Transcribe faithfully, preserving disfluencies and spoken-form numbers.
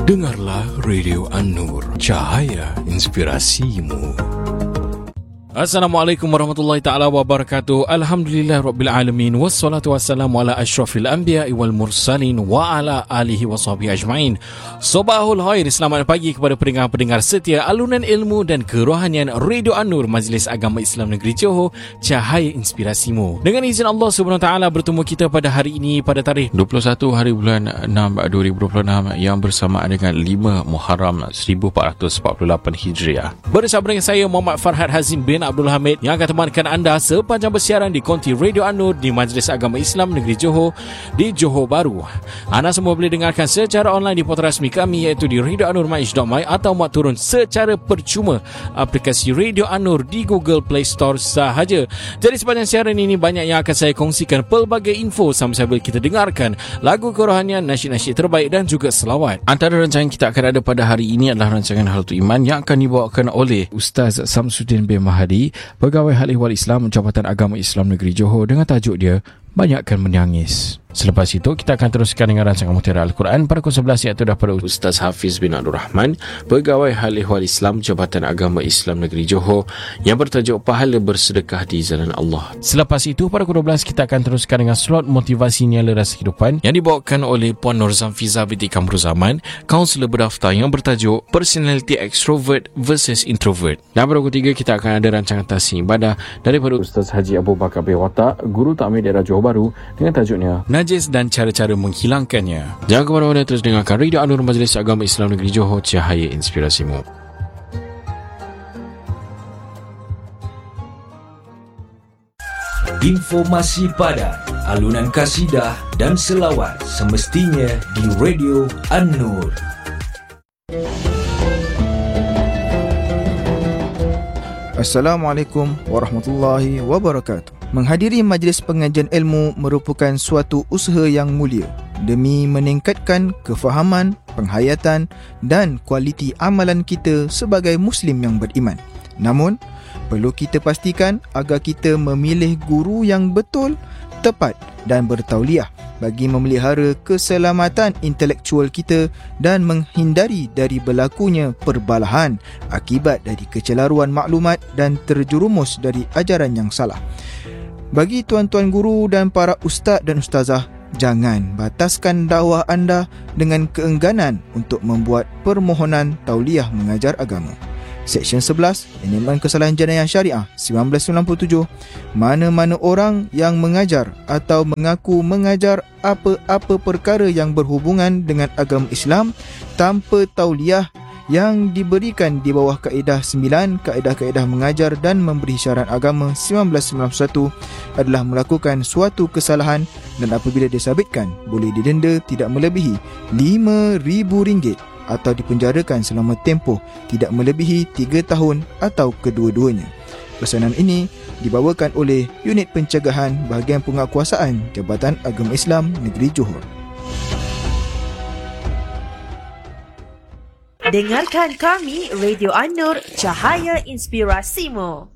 Dengarlah Radio An-Nur, cahaya inspirasimu. Assalamualaikum warahmatullahi taala wabarakatuh. Alhamdulillah rabbil alamin, wassalatu wassalamu ala asyrafil anbiya'i wal mursalin wa ala alihi washabihi ajmain. Sabahul khair, selamat pagi kepada pendengar-pendengar setia alunan ilmu dan kerohanian Radio An-Nur, Majlis Agama Islam Negeri Johor, cahaya inspirasimu. Dengan izin Allah Subhanahu wa taala, bertemu kita pada hari ini pada tarikh dua puluh satu hari bulan enam dua ribu dua puluh enam yang bersamaan dengan lima Muharram seribu empat ratus empat puluh lapan Hijriah. Bersama dengan saya Muhammad Farhad Hazim bin Abdul Hamid yang akan temankan anda sepanjang bersiaran di konti Radio An-Nur di Majlis Agama Islam Negeri Johor di Johor Bahru. Anda semua boleh dengarkan secara online di portal rasmi kami iaitu di radio anur maiz dot my atau muat turun secara percuma aplikasi Radio An-Nur di Google Play Store sahaja. Jadi sepanjang siaran ini banyak yang akan saya kongsikan pelbagai info sambil kita dengarkan lagu kerohanian, nasyid-nasyid terbaik dan juga selawat. Antara rancangan kita akan ada pada hari ini adalah rancangan Halatul Iman yang akan dibawakan oleh Ustaz Samsuddin bin Mahdi, Pegawai Hal Ehwal Islam Jabatan Agama Islam Negeri Johor, dengan tajuk dia Banyakkan Menangis. Selepas itu kita akan teruskan dengan rancangan Mutiara Al-Quran pada pukul sebelas iaitu daripada Ustaz Hafiz bin Abdul Rahman, Pegawai Hal Ehwal Islam Jabatan Agama Islam Negeri Johor, yang bertajuk Pahala Bersedekah di Jalan Allah. Selepas itu pada pukul dua belas kita akan teruskan dengan slot motivasi Niala Rasa Kehidupan yang dibawakan oleh Puan Nur Zamfiza binti Kamrul Zaman, kaunselor berdaftar, yang bertajuk Personality Extrovert versus Introvert. Dan pada pukul tiga kita akan ada rancangan Tahsin Ibadah daripada Ustaz Haji Abu Bakar bin Watak, Guru Takmir Daerah Johor Bahru, dengan tajuknya Najis dan Cara-Cara Menghilangkannya. Jangan ke mana-mana, terus dengarkan Radio An-Nur, Majlis Agama Islam Negeri Johor, cahaya inspirasimu. Informasi padat, alunan kasidah dan selawat semestinya di Radio An-Nur. Assalamualaikum warahmatullahi wabarakatuh. Menghadiri majlis pengajian ilmu merupakan suatu usaha yang mulia demi meningkatkan kefahaman, penghayatan dan kualiti amalan kita sebagai Muslim yang beriman. Namun, perlu kita pastikan agar kita memilih guru yang betul, tepat dan bertauliah bagi memelihara keselamatan intelektual kita dan menghindari dari berlakunya perbalahan akibat dari kecelaruan maklumat dan terjerumus dari ajaran yang salah. Bagi tuan-tuan guru dan para ustaz dan ustazah, jangan bataskan dakwah anda dengan keengganan untuk membuat permohonan tauliah mengajar agama. Seksyen sebelas, Manajemen Kesalahan Jenayah Syariah seribu sembilan ratus sembilan puluh tujuh, mana-mana orang yang mengajar atau mengaku mengajar apa-apa perkara yang berhubungan dengan agama Islam tanpa tauliah yang diberikan di bawah kaedah sembilan kaedah-kaedah mengajar dan memberi syarat agama seribu sembilan ratus sembilan puluh satu adalah melakukan suatu kesalahan dan apabila disabitkan boleh didenda tidak melebihi lima ribu ringgit atau dipenjarakan selama tempoh tidak melebihi tiga tahun atau kedua-duanya. Pesanan ini dibawakan oleh Unit Pencegahan Bahagian Penguatkuasaan Jabatan Agama Islam Negeri Johor. Dengarkan kami Radio An-Nur, cahaya inspirasimu.